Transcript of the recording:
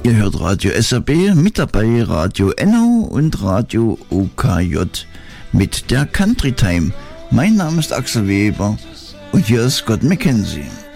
Ihr hört Radio SRB, mit dabei Radio Enno und Radio OKJ mit der Country Time. Mein Name ist Axel Weber und hier ist Scott McKenzie.